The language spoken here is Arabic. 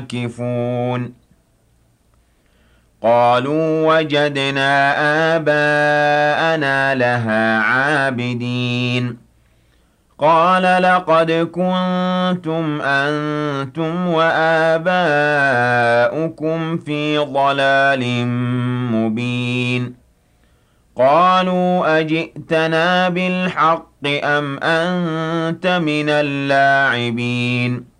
عاكفون قالوا وجدنا آباءنا لها عابدين قال لقد كنتم أنتم وآباؤكم في ضلال مبين قالوا أجئتنا بالحق أم أنت من اللاعبين